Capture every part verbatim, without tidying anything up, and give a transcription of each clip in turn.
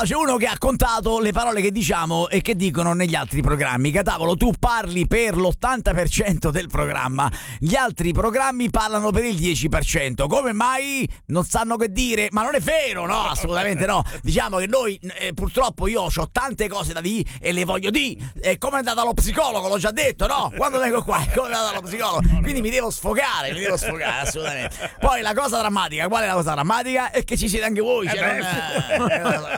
c'è uno che ha contato le parole che diciamo e che dicono negli altri programmi. Catavolo, tu parli per l'ottanta per cento del programma, gli altri programmi parlano per il dieci per cento. Come mai? Non sanno che dire, ma non è vero, no, assolutamente no. Diciamo che noi, eh, purtroppo io ho tante cose da dire e le voglio dire. E come è andata allo psicologo, l'ho già detto, no? Quando vengo qua, è come è andata allo psicologo. Quindi mi devo sfogare, mi devo sfogare, assolutamente. Poi la cosa drammatica, qual è la cosa drammatica? È che ci siete anche voi, cioè, non è...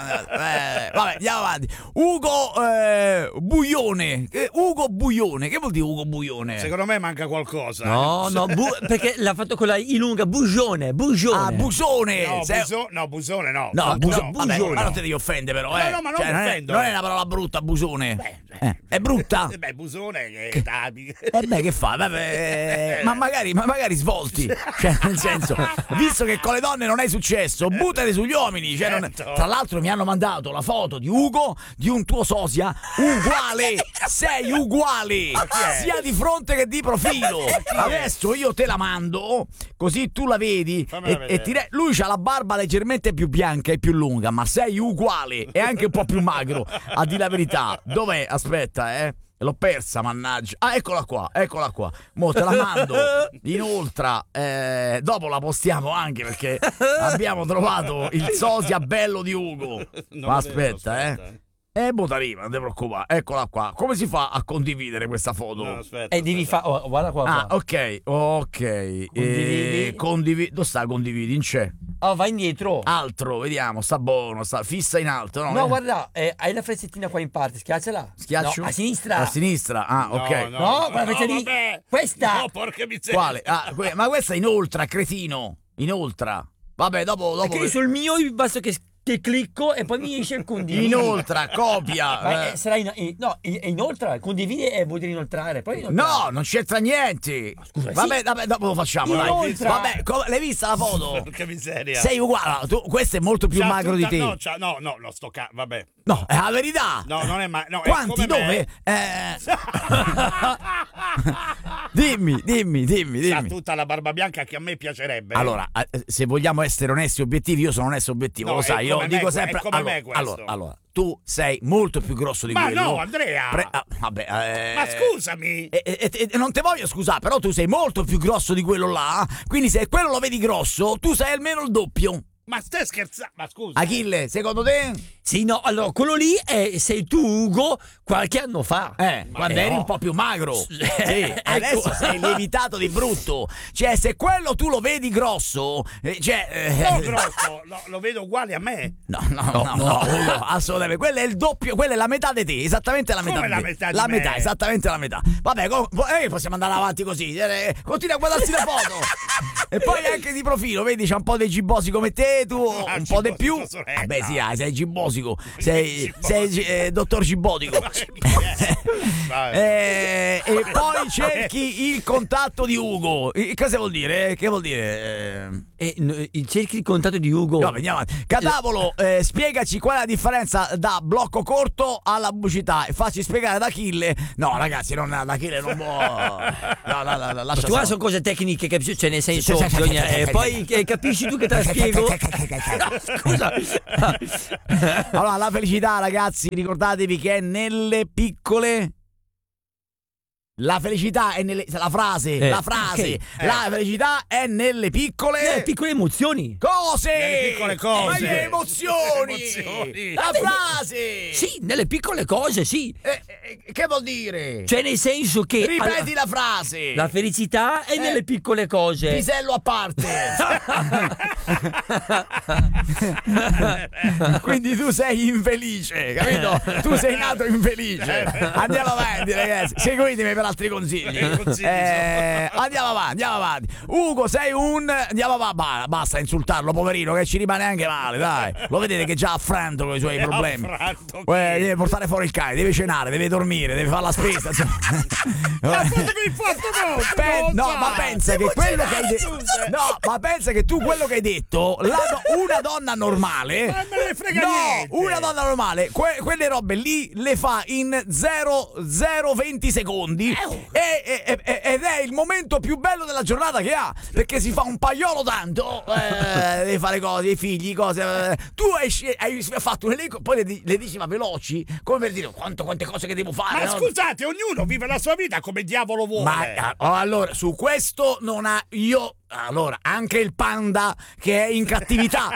eh, vabbè, andiamo avanti. Ugo eh, Buglione. Eh, Ugo Buglione, che vuol dire Ugo Buglione? Secondo me manca qualcosa. No, no, bu- perché l'ha fatto con la I lunga, Bugione, Bugione. Ah, Busone. No, Sei... buso- no, busone no. No, no, buso- no, vabbè, busone. ma non te devi offendere però, eh. No, no, ma non cioè, mi non, è, offendo. non è una parola brutta, busone. Beh, Eh, è brutta? Eh, beh, busone che tabi. Eh beh, che fa? Vabbè, eh, ma magari, ma magari svolti. Cioè, nel senso, visto che con le donne non è successo, buttati sugli uomini. Cioè, non... Certo. Tra l'altro mi hanno mandato la foto di Ugo, di un tuo sosia, uguale. Sei uguale, sia di fronte che di profilo. Adesso io te la mando, così tu la vedi. Fammela E, e ti re- lui c'ha la barba leggermente più bianca e più lunga, ma sei uguale e anche un po' più magro, a dire la verità. Dov'è? Aspetta, eh. L'ho persa, mannaggia. Ah, eccola qua, eccola qua. Mo te la mando. Inoltre, eh, dopo la postiamo anche perché abbiamo trovato il sosia bello di Ugo. Non Ma lo vedo, aspetta, aspetta, eh. Eh, Botarima, non ti preoccupare. Eccola qua. Come si fa a condividere questa foto? No, aspetta, E devi aspetta. fare, oh, guarda qua, Ah, qua. ok, ok. Condividi. Eh, condivi- Dove sta condividi? In c'è. Oh, vai indietro. Altro, vediamo, sta buono, sta fissa in alto. No, No, Eh, guarda, eh, hai la frecciatina qua in parte, schiacciala. Schiaccio? No, a sinistra. A sinistra, ah, No, ok. no, No, quella freccia lì. vabbè. Questa. No, porca miseria. Quale? Ah, que- ma questa è inoltre, cretino. Inoltre. Vabbè, dopo. dopo Perché io sul mio basta che, che clicco e poi mi esce il condividi. Inoltre, copia. Ma, eh. eh, sarà in, in- no, in- inoltre, condividi e vuol dire inoltrare. Poi inoltrare. No, non c'entra niente. scusa, vabbè, sì. vabbè, dopo lo facciamo. Dai. Inoltre. Vabbè, co- l'hai vista la foto? Porca miseria. Sei uguale. Allora, tu, questo è molto più C'ha magro tutta- di te. No, c'ha- no, no, no, sto ca- vabbè. No, è la verità. No, non è mai. No, è Quanti? come Dove? me. Eh... dimmi, dimmi, dimmi, Ha dimmi. tutta la barba bianca che a me piacerebbe. Allora, eh, se vogliamo essere onesti e obiettivi, io sono onesto e obiettivo, No, lo è sai, io come me, dico è sempre come allora, me questo. allora, allora, tu sei molto più grosso di Ma quello. no, Andrea! Pre- ah, vabbè, eh, Ma scusami! E, e- e- e non te voglio scusare, però tu sei molto più grosso di quello là, quindi se quello lo vedi grosso, tu sei almeno il doppio. Ma stai scherzando? Ma scusa. Achille, secondo te? Sì, no, allora quello lì è, sei tu, Ugo, qualche anno fa. Eh, quando eh, eri no. un po' più magro. Sì, Ecco. adesso sei lievitato di brutto. Cioè, se quello tu lo vedi grosso, eh, cioè eh, No, grosso, lo, lo vedo uguale a me. No, no, no, no, no, Ugo, assolutamente. Quello è il doppio, quella è la metà di te, esattamente la metà Come di la te. metà di la me? metà, esattamente la metà. Vabbè, co- eh, possiamo andare avanti così. eh, Continua a guardarsi le foto. E poi anche di profilo, vedi, c'è un po' dei gibbosi come te, tu Ah, un po' di più. gibbosico, sorella. Vabbè, sì, ah, sei gibbosico. Sei, Gibbosico. sei eh, dottor Gibbotico. Vai. Eh, e poi cerchi il contatto di Ugo. Eh, Cosa vuol dire? Che vuol dire? Eh, E, n- il cerchi il contatto di Ugo. No, veniamo avanti. Catavolo, eh, spiegaci qual è la differenza da blocco corto alla pubblicità e facci spiegare ad Achille. No, ragazzi, non ad Achille non può. No, no, no, no, lascia Tu guarda, stare. sono cose tecniche, capisci? Cioè, nel senso, Sì, sì, sì, bisogna, sì, sì, eh, sì, poi sì. eh, capisci tu che te la spiego? Scusa. Allora, la felicità, ragazzi, ricordatevi che è nelle piccole. La felicità è nelle. La frase, Eh, la frase. ok. La felicità è nelle piccole. Eh, piccole emozioni. Cose! Nelle piccole cose. Ma che emozioni! Emozioni. La Vabbè, frase! Sì, nelle piccole cose, sì. Eh, eh, che vuol dire? Cioè, nel senso che Ripeti alla- la frase! la felicità è Eh. nelle piccole cose. Pisello a parte! Quindi tu sei infelice, capito? Tu sei nato infelice. Andiamo avanti, ragazzi. Seguitemi per altri consigli. Consigli, Eh, andiamo avanti, andiamo avanti. Ugo, sei un. Andiamo avanti. Ba- Basta insultarlo, poverino, che ci rimane anche male, dai. Lo vedete che è già affranto con i suoi È problemi. affranto, Eh, chi? deve portare fuori il cane, deve cenare, deve dormire. dormire, deve fare la spesa. Ma cosa che hai fatto no? Pe- no, ma pensa che quello che hai detto. Scusa. No, ma pensa che tu quello che hai detto, la do- una donna normale. Ma me ne frega no, niente. una donna normale, que- quelle robe lì le fa in zero zero venti secondi. E- e- e- ed è il momento più bello della giornata che ha. Perché si fa un paiolo tanto. Eh, devi fare cose, i figli, cose. eh. Tu hai, sce- hai fatto un elenco, poi le, di- le dici ma veloci, come per dire quanto, quante cose che devo fare. Ma no? scusate, ognuno vive la sua vita come diavolo vuole. Ma oh, allora, su questo non ha io. Allora, anche il panda che è in cattività.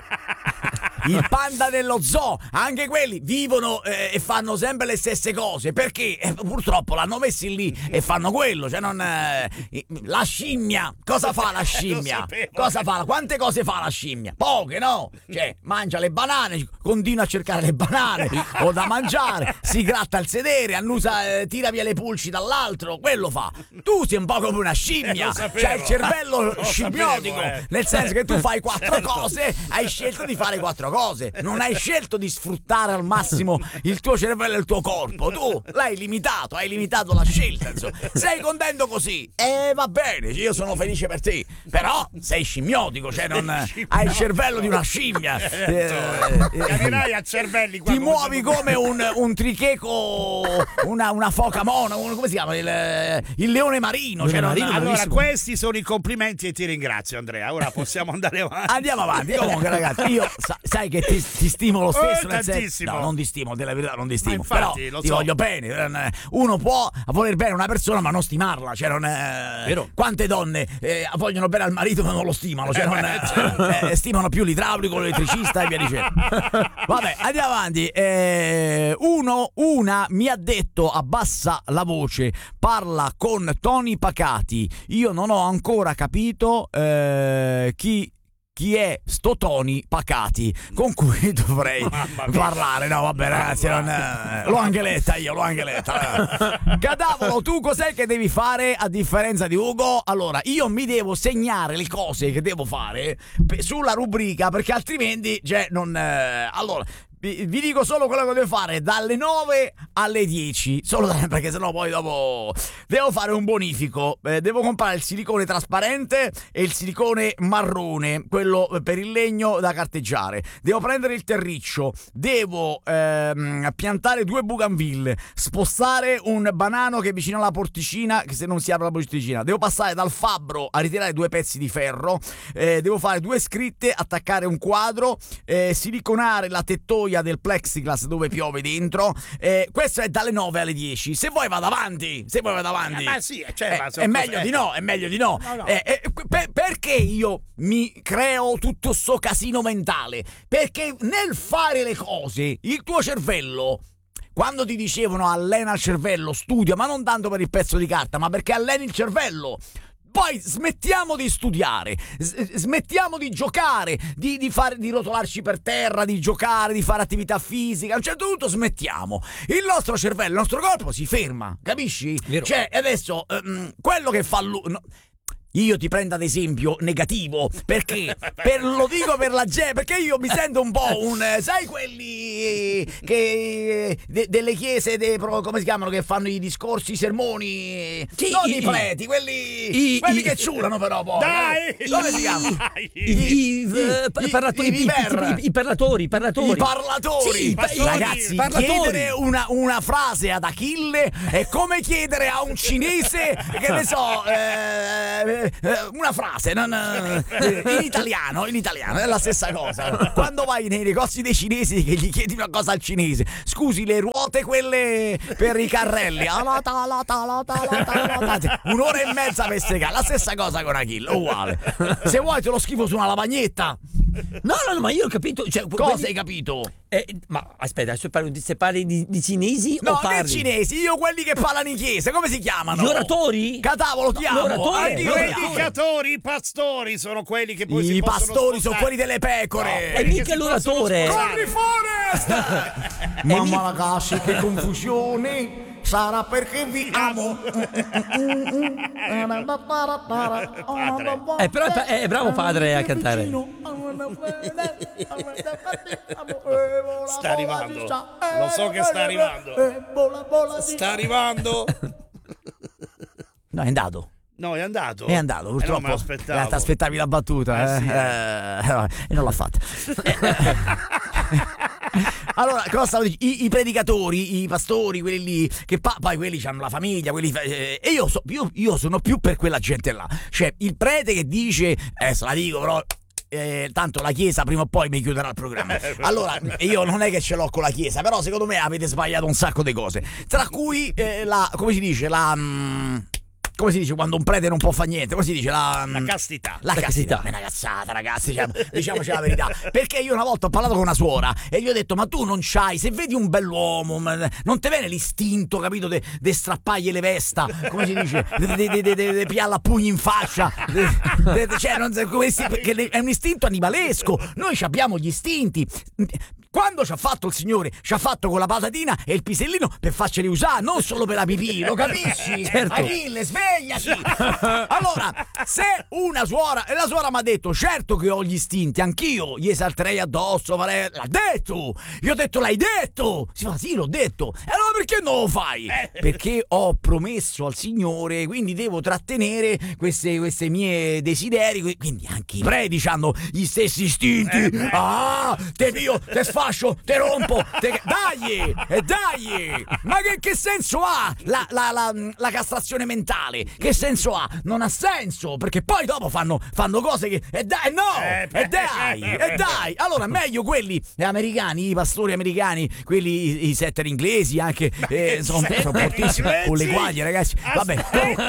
Il panda dello zoo, anche quelli vivono eh, e fanno sempre le stesse cose perché eh, purtroppo l'hanno messi lì e fanno quello. Cioè non, eh, la scimmia, cosa fa la scimmia? sapevo. Cosa fa? Quante cose fa la scimmia? Poche, no? Cioè, mangia le banane, continua a cercare le banane o da mangiare, si gratta il sedere, annusa, eh, tira via le pulci dall'altro, quello fa. Tu sei un po' come una scimmia, Eh, lo sapevo. c'hai il cervello Lo scimmiotico, sapevo, eh. nel senso che tu fai quattro Certo. cose, hai scelto di fare quattro cose, non hai scelto di sfruttare al massimo il tuo cervello e il tuo corpo, tu l'hai limitato, hai limitato la scelta, insomma. Sei contento così? E va bene, io sono felice per te, però sei scimmiotico, cioè non hai il cervello di una scimmia. Certo. Eh, eh, Capirai a cervelli qua ti come muovi sono- come un, un tricheco, una, una foca mona, un- come si chiama? Il, il leone marino. Leone cioè non- marino, Allora, bellissimo. questi sono i complimenti e ti ringrazio, Andrea. Ora possiamo andare avanti. Andiamo avanti. Comunque, ragazzi, io sa- sai che ti, ti stimo lo stesso. Eh, nel senso- tantissimo. no, non ti stimo, della verità, non ti stimo. infatti, però lo ti so. voglio bene. Uno può voler bene a una persona, ma non stimarla. Cioè, non è... Vero. Quante donne eh, vogliono bene al marito, ma non lo stimano? Cioè, non è- eh, stimano più l'idraulico, l'elettricista e via dicendo. Vabbè, andiamo avanti. Eh, uno, una mi ha detto abbassa la voce, parla con toni pacati. Io non ho ancora capito eh, chi. Chi è sto Tony Pacati con cui dovrei Mamma mia. parlare? No, vabbè, ragazzi, non, eh, l'ho anche letta io, l'ho anche letta. Cadavolo, tu cos'è che devi fare a differenza di Ugo? Allora, io mi devo segnare le cose che devo fare pe- sulla rubrica perché altrimenti, cioè, non. eh, allora. Vi, vi dico solo quello che devo fare dalle nove alle dieci, solo da, perché sennò poi dopo devo fare un bonifico. Eh, devo comprare il silicone trasparente e il silicone marrone, quello per il legno da carteggiare. Devo prendere il terriccio, devo ehm, piantare due bougainville, spostare un banano che è vicino alla porticina, che se non si apre la porticina. Devo passare dal fabbro a ritirare due pezzi di ferro, eh, devo fare due scritte, attaccare un quadro, eh, siliconare la tettoia del plexiglass dove piove dentro. Eh, questo è dalle nove alle dieci. Se vuoi vado avanti, se vuoi vado avanti. Eh, ma sì, cioè, Eh, ma è sono meglio cose- di no, è meglio di no. No, no. Eh, eh, per- perché io mi creo tutto sto casino mentale? Perché nel fare le cose, il tuo cervello, quando ti dicevano allena il cervello, studia, ma non tanto per il pezzo di carta, ma perché alleni il cervello. Poi smettiamo di studiare, s- smettiamo di giocare, di, di, fare, di rotolarci per terra, di giocare, di fare attività fisica. A un certo punto smettiamo. Il nostro cervello, il nostro corpo si ferma, capisci? Vero. Cioè, adesso, ehm, quello che fa lui... no, io ti prendo ad esempio negativo perché per, lo dico per la gente, perché io mi sento un po' un eh, sai quelli che de- delle chiese de- pro- come si chiamano, che fanno i discorsi, i sermoni, Sì, non i- i preti, quelli i- quelli i- che ciulano però poi. Dai! Come si chiama? Dai! I, i, eh, I- parlatori, i- i i, ver. i- i parlatori, i parlatori. I parlatori. Sì, i pa- Pastori. Ragazzi, parlatori. chiedere una, una frase ad Achille è come chiedere a un cinese, che ne so, eh, eh, una frase non, eh, in italiano, in italiano è la stessa cosa. Quando vai nei negozi dei cinesi che gli chiedi una cosa al cinese, scusi, le ruote quelle per i carrelli, un'ora e mezza per spiegare, la stessa cosa con Achille, uguale. Se vuoi te lo scrivo su una lavagnetta. No, no, no, ma io ho capito. Cioè, Cosa quelli- hai capito? eh, ma aspetta, adesso parli di, se parli di, di cinesi No, o che parli? cinesi, io quelli che parlano in chiesa, come si chiamano? Gli oratori? Catavolo, ti amo. l'oratore, Anche gli io oratori. ti amo. Predicatori, i pastori sono quelli che poi si I possono pastori sono spostare. quelli delle pecore. E quelli mica che si l'oratore. possono Corri spostare. Forest! Mamma ragazzi, che confusione. Sarà perché vi amo. Eh, però è, è bravo padre a cantare. Sta arrivando. Lo so che sta arrivando. Sta arrivando. No, è andato. No, è andato. È andato, purtroppo. Eh, no, me l'aspettavo. Eh, ti aspettavi la battuta, Eh, eh? sì, Eh, no, e non l'ha fatta. Allora, cosa stavo dicendo? I, I predicatori, i pastori, quelli lì, che pa- poi quelli hanno la famiglia, quelli fa- eh, e io, so, io, io sono più per quella gente là. Cioè, il prete che dice, eh, se la dico però... Eh, tanto la chiesa prima o poi mi chiuderà il programma. Allora, io non è che ce l'ho con la chiesa, però secondo me avete sbagliato un sacco di cose, tra cui eh, la, come si dice, la mm, come si dice quando un prete non può fare niente, come si dice, la, La castità. la La castità. castità. È una cazzata, ragazzi, diciamo, diciamoci la verità. Perché io una volta ho parlato con una suora e gli ho detto: ma tu non c'hai, se vedi un bell'uomo, non te viene l'istinto, capito, de, de strappargli le vesta, come si dice, de, de, de, de, de, de piarla a pugni in faccia, de, de, de, cioè, non, come si, perché è un istinto animalesco. Noi ci abbiamo gli istinti. Quando ci ha fatto il Signore, ci ha fatto con la patatina e il pisellino per farceli usare, non solo per la pipì, lo capisci? Certo. Achille, svegliati! Allora, se una suora, e la suora mi ha detto, certo che ho gli istinti, anch'io gli salterei addosso, farei... l'ha detto! Io ho detto, l'hai detto! Si fa, sì, l'ho detto. E allora perché non lo fai? Perché ho promesso al Signore, quindi devo trattenere queste, queste mie desideri, quindi anche i preti hanno gli stessi istinti. Ah, te pio, te sfascio, te rompo, te... dai, e dai! Ma che, che senso ha la, la, la, la castrazione mentale? Che senso ha? Non ha senso, perché poi dopo fanno, fanno cose che... E dai, no! E dai, e dai! Allora, meglio quelli americani, i pastori americani, quelli, i, i setter inglesi, anche, eh, sono, sono fortissimi, con le guaglie, ragazzi. Vabbè,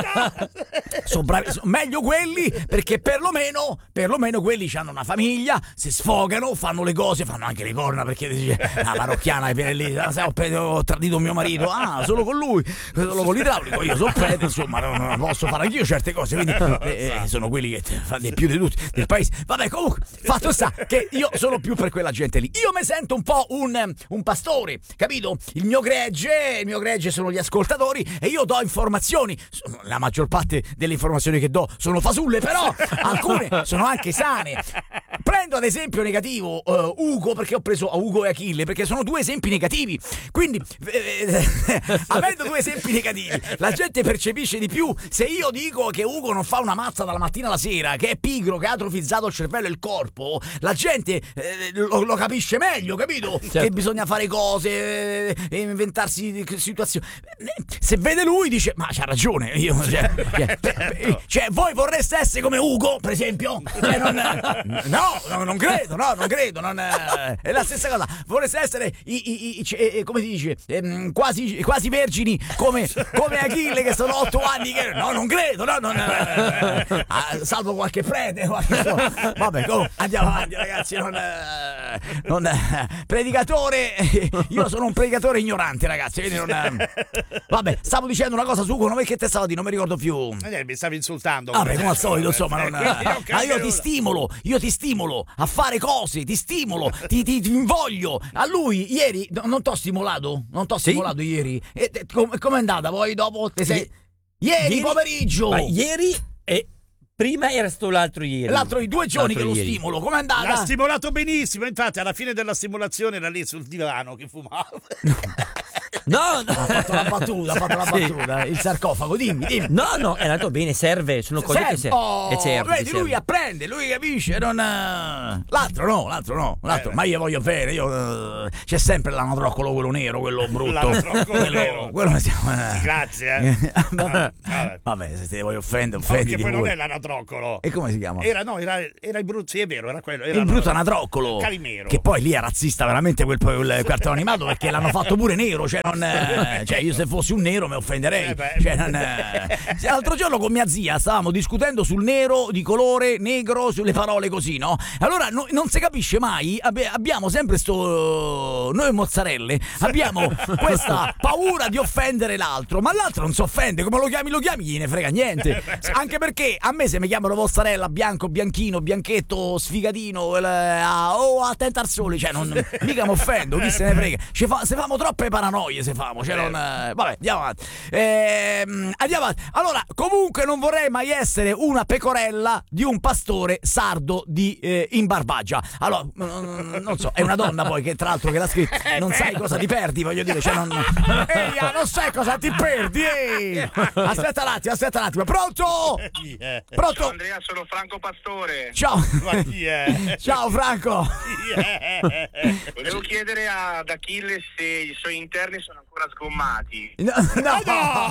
sono bravi, sono meglio quelli, perché perlomeno, perlomeno quelli hanno una famiglia, si sfogano, fanno le cose, fanno anche le corna, perché dice, la parrocchiana che viene lì, ah, ho, ho tradito mio marito, ah, solo con lui, solo con l'idraulico, io sono prete, insomma, non, non posso fare anch'io certe cose, quindi eh, sono quelli che fanno di più di tutti del paese. Vabbè, comunque, fatto sta che io sono più per quella gente lì. Io mi sento un po' un, un pastore, capito? Il mio gregge, il mio gregge sono gli ascoltatori e io do informazioni. La maggior parte delle informazioni che do sono fasulle, però alcune sono anche sane. Prendo ad esempio negativo uh, Ugo, perché ho preso a Ugo e Achille, perché sono due esempi negativi. Quindi, eh, avendo due esempi negativi, la gente percepisce di più. Se io dico che Ugo non fa una mazza dalla mattina alla sera, che è pigro, che ha atrofizzato il cervello e il corpo, la gente eh, lo, lo capisce meglio, capito? Certo. Che bisogna fare cose, eh, inventarsi situazioni. Se vede lui dice, ma c'ha ragione, io, cioè, cioè, cioè, voi vorreste essere come Ugo, per esempio? Cioè, non, no, no, non credo, no, non credo, non, è la stessa cosa. Vorreste essere i, i, i, i, come si dice, ehm, quasi, quasi vergini come, come Achille, che sono otto anni che... No, non credo, no, non, eh, salvo qualche prete, qualche... Vabbè, oh, andiamo avanti, ragazzi. Non, eh, non, eh, predicatore, io sono un predicatore ignorante, ragazzi. Quindi non, eh. Vabbè, stavo dicendo una cosa su Ugo, che te stavo di, non mi ricordo più. Eh, mi stavi insultando. Vabbè, come al solito, insomma, non, Eh, eh, ma io ti stimolo, io ti stimolo a fare cose, ti stimolo, ti, ti, ti invoglio. A lui ieri no, non t'ho stimolato, non t'ho Sì? stimolato ieri. E, e, com, com'è andata? Poi dopo te sei... Ieri, Ieri- pomeriggio. Ma ieri e prima era stato l'altro ieri. L'altro i due giorni che L'altro lo ieri. stimolo, com'è andata? L'ha stimolato benissimo, infatti alla fine della stimolazione era lì sul divano che fumava. No, no. Ha fatto la battuta, ha fatto la Sì. battuta, il sarcofago, dimmi, dimmi. No, no, è andato bene, serve, sono cose che Serve. serve. Oh, e serve, vedi, serve. lui apprende, lui capisce, non... eh, l'altro no, l'altro no, l'altro, Eh. ma io voglio bene, io... eh, c'è sempre l'anatroccolo, quello nero, quello brutto. L'anatroccolo quello, nero. quello che siamo... eh. Grazie, eh. vabbè, vabbè. vabbè, se ti voglio offendere, Perché offenditi poi non pure. è l'anatroccolo. E come si chiama? Era, no, era, era il brutto, sì, è vero, era quello. Era Il brutto anatroccolo, Calimero. che poi lì è razzista veramente quel, quel cartone animato, perché l'hanno fatto pure nero, cioè, non, eh, cioè io se fossi un nero mi offenderei. Eh beh. Cioè, non, eh. Sì, l'altro giorno con mia zia stavamo discutendo sul nero, di colore negro, sulle parole così, no? Allora no, non si capisce mai, abbi- abbiamo sempre sto... noi mozzarelle abbiamo questa paura di offendere l'altro, ma l'altro non si offende, come lo chiami lo chiami gliene frega niente. Anche perché a me se mi chiamano mozzarella, bianco, bianchino, bianchetto, sfigatino, il- ah, oh attenta al sole, cioè non mica mi offendo, chi se ne frega. Ci fa, se famo troppe paranoie moglie se famo, cioè non, eh, vabbè, andiamo avanti. Ehm, andiamo avanti. Allora, comunque non vorrei mai essere una pecorella di un pastore sardo di eh, in Barbagia. Allora, mm, non so, è una donna poi che tra l'altro che l'ha scritto, non sai cosa ti perdi, voglio dire, cioè non ehi, non sai cosa ti perdi. Ehi. Aspetta un attimo, aspetta un attimo. Pronto? Pronto? Ciao Andrea, sono Franco Pastore. Ciao. Ma chi è? Ciao Franco. Chi è? Volevo chiedere ad Achille se i suoi interni sono ancora sgommati. No, no,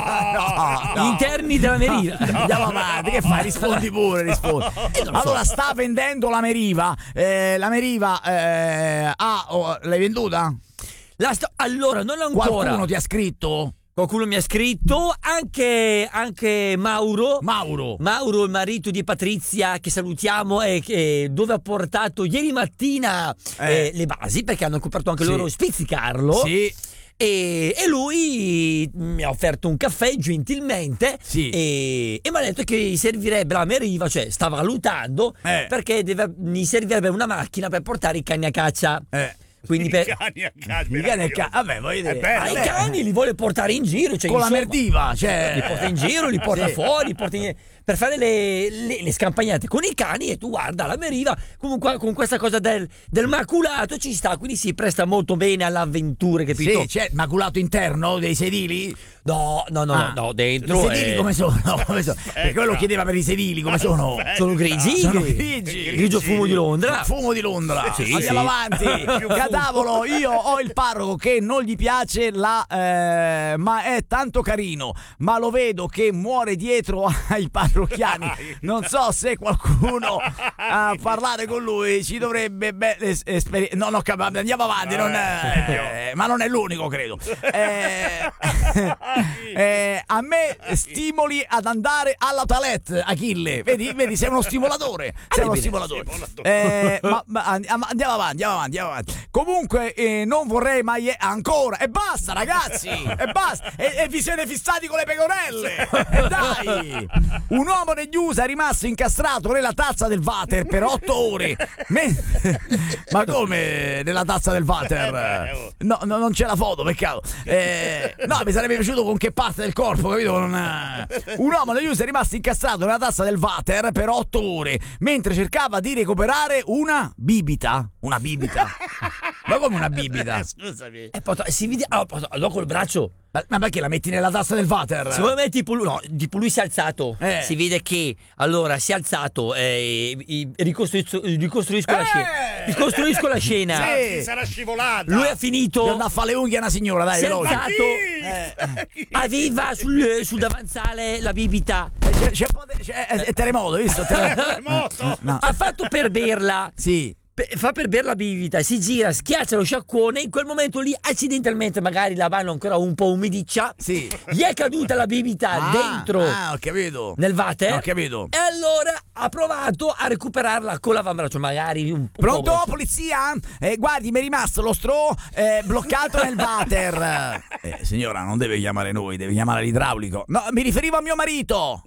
no, Gli no. interni della Meriva. Andiamo avanti, che fai? Rispondi pure, rispondi. Allora, sta vendendo la Meriva. Eh, la Meriva eh, ah, oh, l'hai venduta? La sto- allora, non ancora. Qualcuno ti ha scritto? Qualcuno mi ha scritto, anche, anche Mauro. Mauro. Mauro, il marito di Patrizia, che salutiamo, e che, dove ha portato ieri mattina Eh. eh, le basi, perché hanno coperto anche Sì. loro Spizzicarlo. Sì. E, e lui mi ha offerto un caffè gentilmente, Sì. e, e mi ha detto che gli servirebbe la Meriva, cioè sta valutando, Eh. perché deve, gli servirebbe una macchina per portare i cani a caccia. Eh. Quindi I per, cani a cani, I cani a ca- Vabbè, voglio dire. È bello. ma i vabbè. cani li vuole portare in giro, cioè, Con la insomma, Merdiva, cioè. li porta in giro, li porta Sì. fuori, li porta in- per fare le, le, le scampagnate con i cani, e tu guarda la Meriva comunque con questa cosa del, del maculato ci sta, quindi si presta molto bene all'avventure, capito? Sì, c'è maculato interno dei sedili? No, no, no, Ah. no, no, dentro I sedili è- come sono? Come sono? Perché quello chiedeva per i sedili, come sono? sono grigi, Sono gri- grigi. grigio fumo di Londra. Fumo di Londra. Sì, Andiamo sì. avanti. Cadavolo, io ho il parroco che non gli piace la eh, ma è tanto carino, ma lo vedo che muore dietro ai parrocchiani. Non so se qualcuno a parlare con lui ci dovrebbe be- es- esperi- no, no, cap- andiamo avanti, non è- ma non è l'unico, credo. Eh, eh, a me stimoli ad andare alla toilette, Achille. Vedi, vedi, sei uno stimolatore. Sei uno stimolatore. Eh, ma, ma andiamo andiamo avanti, andiamo avanti, andiamo avanti. Comunque, eh, non vorrei mai e- ancora. E basta, ragazzi! E basta! E, e vi siete fissati con le pecorelle! E dai! Un uomo negli U S A è rimasto incastrato nella tazza del water per otto ore. Men- ma come nella tazza del water? No, no, non c'è la foto, peccato. Eh, no, mi sarebbe piaciuto con che parte del corpo, capito? Non, eh. Un uomo negli U S A è rimasto incastrato nella tazza del water per otto ore mentre cercava di recuperare una bibita. Una bibita? Ma come una bibita? Scusami. E poi si vede, ah, poi- allora col braccio. Ma, ma perché la metti nella tazza del water? Secondo me tipo lui, no, tipo lui si è alzato, Eh. si vede che allora si è alzato, eh, i- ricostruisco, ricostruisco la Eh. scena, ricostruisco la scena. Sì. Ah, si sarà scivolata. Lui ha Devo finito, andare a fare le unghie a una signora, dai, si è veloce. alzato, Chi? aveva sul, sul davanzale la bibita, C'è, c'è un po' di- c'è- è, è terremoto, hai visto? Terremoto. Terremoto. No. ha fatto per berla. Sì. Pe- fa per bere la bibita, si gira, schiaccia lo sciacquone, in quel momento lì accidentalmente magari la mano ancora un po' umidiccia, Sì. gli è caduta la bibita Ah, dentro Ah, ho capito. nel water, Ho capito. e allora ha provato a recuperarla con l'avambraccio, magari un, un Pronto, po'. polizia? Eh, guardi, mi è rimasto lo straw eh, bloccato nel water. Eh, signora, non deve chiamare noi, deve chiamare l'idraulico. No, mi riferivo a mio marito.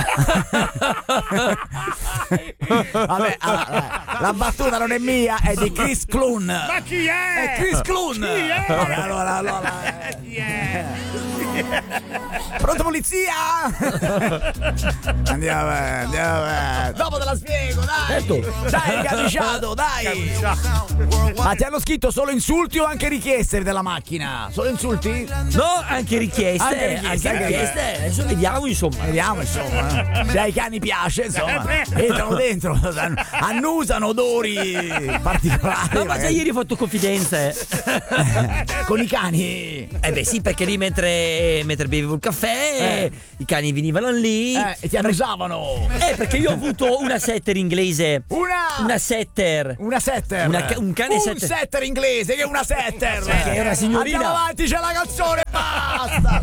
Vabbè, ah, eh, la battuta non è mia, è di Chris Clun. Ma chi è? È Chris Clun. Chi è? Vabbè, allora, allora. eh. Chi è? Pronto, polizia? Andiamo avanti, andiamo avanti. Dopo te la spiego, dai. Certo. Dai, capiciato, dai. Ma ti hanno scritto solo insulti o anche richieste della macchina? Solo insulti? No, anche richieste, Anche anche richieste, richieste, anche- adesso vediamo insomma. Vediamo, insomma. Se ai cani piace, insomma. Entrano dentro, annusano odori particolari. No, ma già magari. ieri ho fatto confidenze. Con i cani. Eh beh sì, perché lì mentre, mentre bevevo il caffè, Eh. i cani venivano lì. Eh, e ti annusavano. Eh, perché io ho avuto una setter inglese. Una. Una setter. Una setter. Una ca- un cane un setter. setter inglese, che è una setter. Che è una signorina. Andiamo avanti, c'è la canzone, basta.